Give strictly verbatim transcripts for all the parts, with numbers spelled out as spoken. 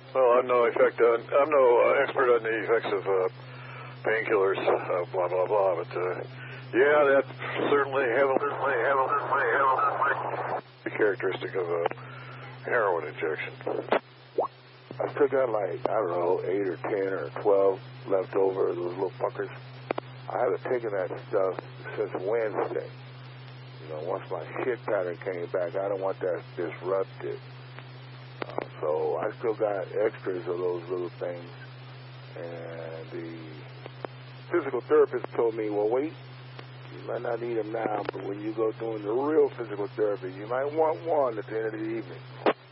Well, I'm no effect on, I'm no uh, expert on the effects of uh, painkillers, uh, blah blah blah. But uh, yeah, that's certainly heavily, heavily, heavily characteristic of a heroin injection. I still got like I don't know eight or ten or twelve left over, those little fuckers. I haven't taken that stuff since Wednesday. You know, once my shit pattern came back, I don't want that disrupted. Uh, so I still got extras of those little things. And the physical therapist told me, well, wait, you might not need them now, but when you go doing the real physical therapy, you might want one at the end of the evening.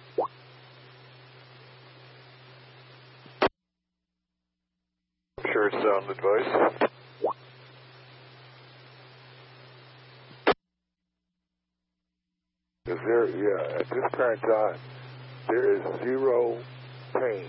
Sure, it's sound advice. Is there, yeah, at this current time, there is zero pain.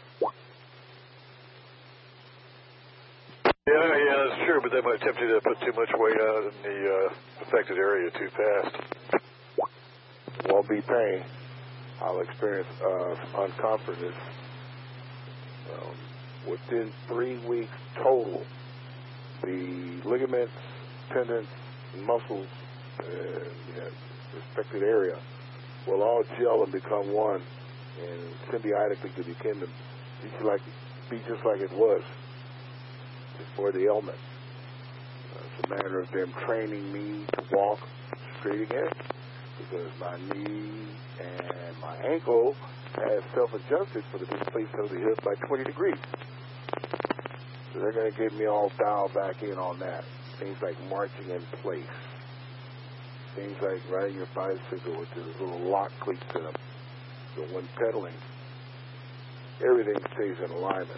Yeah, yeah, that's true, but that might tempt you to put too much weight on in the uh, affected area too fast. Won't be pain. I'll experience uh, uncomfortness. Um, within three weeks total, the ligaments, tendons, muscles, and yeah, respected area will all gel and become one, and symbiotically to begin to be just like, be just like it was before the ailment. Uh, it's a matter of them training me to walk straight again, because my knee and my ankle has self-adjusted for the displacement of the hip by twenty degrees. So they're going to get me all dialed back in on that. Things like marching in place. Things like riding your bicycle with those little lock cleats in them. So when pedaling, everything stays in alignment.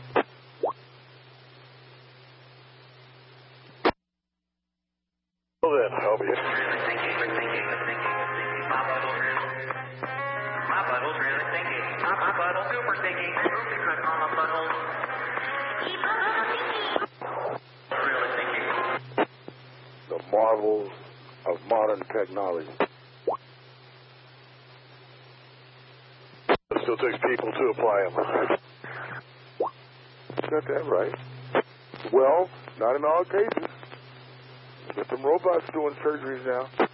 Well then, I'll be... The marvels of modern technology. It still takes people to apply them. You got that right. Well, not in all cases. Get some robots doing surgeries now.